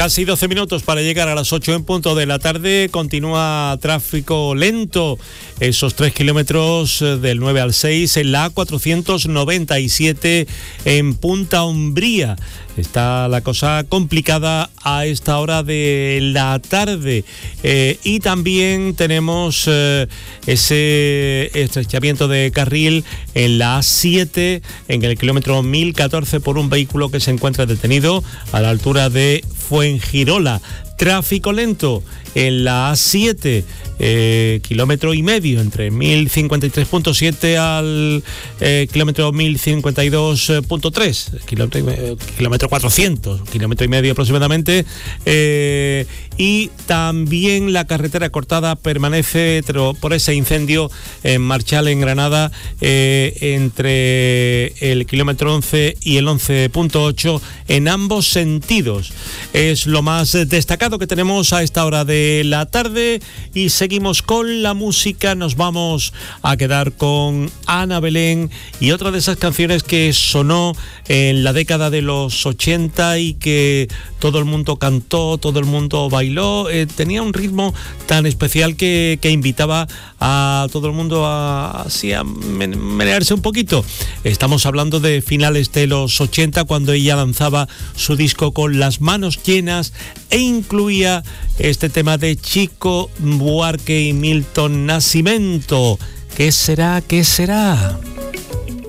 Casi 12 minutos para llegar a las 8 en punto de la tarde. Continúa tráfico lento. Esos 3 kilómetros del 9 al 6 en la A497 en Punta Umbría. Está la cosa complicada a esta hora de la tarde. Y también tenemos ese estrechamiento de carril en la A7, en el kilómetro 1014, por un vehículo que se encuentra detenido a la altura de Fuengirola. Tráfico lento en la A7, kilómetro y medio, entre 1053.7 al kilómetro 1052.3, kilómetro 400, kilómetro y medio aproximadamente. Y también la carretera cortada permanece por ese incendio en Marchal, en Granada, entre el kilómetro 11 y el 11.8 en ambos sentidos. Es lo más destacado que tenemos a esta hora de la tarde, y seguimos con la música. Nos vamos a quedar con Ana Belén y otra de esas canciones que sonó en la década de los 80 y que todo el mundo cantó, todo el mundo bailó. Tenía un ritmo tan especial que invitaba a todo el mundo a menearse un poquito. Estamos hablando de finales de los 80, cuando ella lanzaba su disco Con las manos llenas, e incluía este tema de Chico Buarque y Milton Nascimento. ¿Qué será? ¿Qué será?